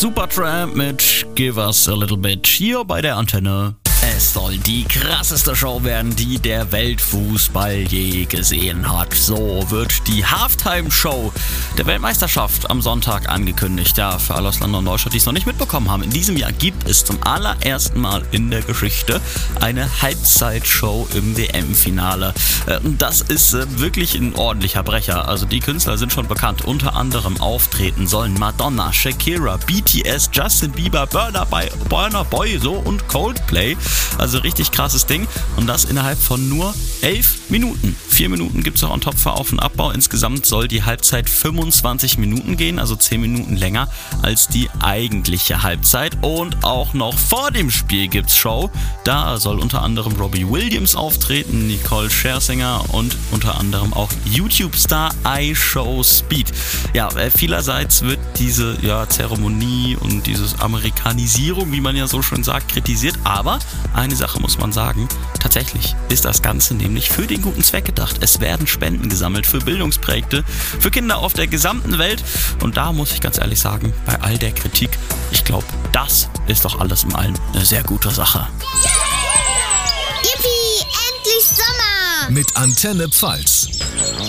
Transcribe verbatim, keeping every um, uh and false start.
Supertramp mit Give Us a Little Bit hier bei der Antenne. Es soll die krasseste Show werden, die der Weltfußball je gesehen hat. So wird die Halftime-Show der Weltmeisterschaft am Sonntag angekündigt. Ja, für alle aus London und Deutschland, die es noch nicht mitbekommen haben. In diesem Jahr gibt es zum allerersten Mal in der Geschichte eine Halbzeitshow im W M-Finale. Das ist wirklich ein ordentlicher Brecher. Also die Künstler sind schon bekannt. Unter anderem auftreten sollen Madonna, Shakira, B T S, Justin Bieber, Burna Boy, Burna Boy so und Coldplay. Also richtig krasses Ding und das innerhalb von nur elf Minuten. Vier Minuten gibt es noch on top für Auf- und Abbau. Insgesamt soll die Halbzeit fünfundzwanzig Minuten gehen, also zehn Minuten länger als die eigentliche Halbzeit. Und auch noch vor dem Spiel gibt's Show. Da soll unter anderem Robbie Williams auftreten, Nicole Scherzinger und unter anderem auch YouTube-Star iShow Speed. Ja, vielerseits wird diese ja, Zeremonie und diese Amerikanisierung, wie man ja so schön sagt, kritisiert, aber eine Sache muss man sagen, tatsächlich ist das Ganze nämlich für den guten Zweck gedacht. Es werden Spenden gesammelt für Bildungsprojekte, für Kinder auf der gesamten Welt und da muss ich ganz ehrlich sagen, bei all der Kritik, ich glaube, das ist doch alles in allem eine sehr gute Sache. Yippie, endlich Sommer! Mit Antenne Pfalz.